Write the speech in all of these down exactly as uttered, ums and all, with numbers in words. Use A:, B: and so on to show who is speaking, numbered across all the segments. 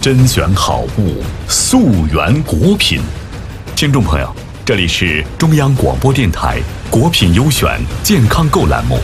A: 甄选好物，溯源果品。听众朋友，这里是中央广播电台果品优选健康购栏目。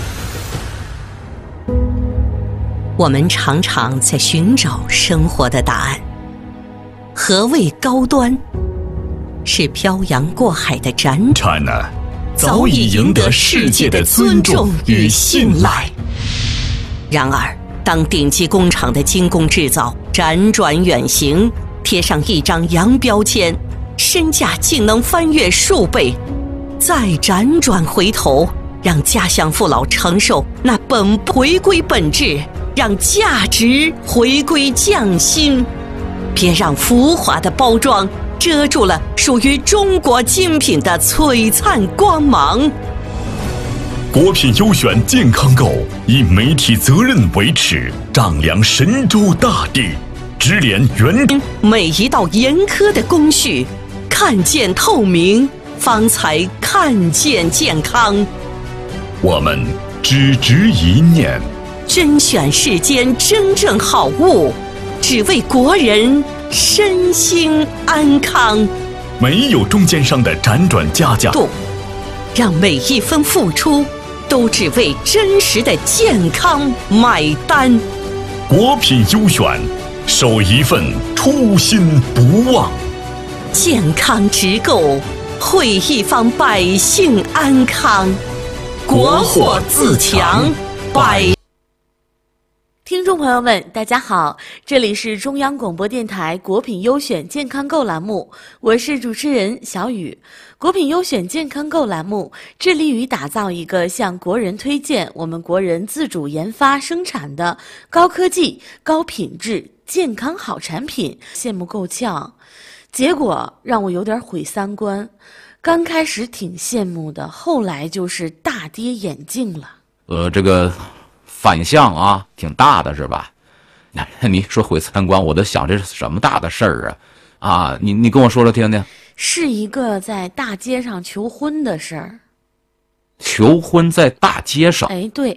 B: 我们常常在寻找生活的答案。何谓高端？是漂洋过海的辗转
A: China 早已赢得世界的尊重与信赖。
B: 然而，当顶级工厂的精工制造辗转远行，贴上一张洋标签，身价竟能翻越数倍，再辗转回头，让家乡父老承受那本回归本质，让价值回归匠心。别让浮华的包装遮住了属于中国精品的璀璨光芒。
A: 果品优选健康购以媒体责任为耻，丈量神州大地，直连原
B: 每一道严苛的工序，看见透明，方才看见健康。
A: 我们只执一念，
B: 甄选世间真正好物，只为国人身心安康。
A: 没有中间商的辗转加价，
B: 让每一分付出都只为真实的健康买单。
A: 果品优选，守一份初心不忘，
B: 健康直购，惠一方百姓安康，国货自强，百。
C: 听众朋友们，大家好，这里是中央广播电台果品优选健康购栏目，我是主持人小雨。果品优选健康购栏目致力于打造一个向国人推荐我们国人自主研发生产的高科技、高品质、健康好产品。羡慕够呛，结果让我有点毁三观。刚开始挺羡慕的，后来就是大跌眼镜了。
D: 呃，这个反向啊，挺大的是吧？那你说毁三观，我都想这是什么大的事儿啊？啊，你你跟我说说听听。
C: 是一个在大街上求婚的事儿。
D: 求婚在大街上？
C: 哎，对，